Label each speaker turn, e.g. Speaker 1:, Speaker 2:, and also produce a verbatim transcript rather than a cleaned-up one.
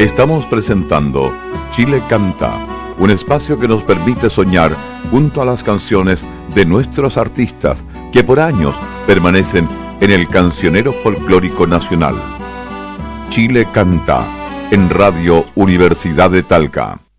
Speaker 1: Estamos presentando Chile Canta, un espacio que nos permite soñar junto a las canciones de nuestros artistas que por años permanecen en el cancionero folclórico nacional. Chile Canta, en Radio Universidad de Talca.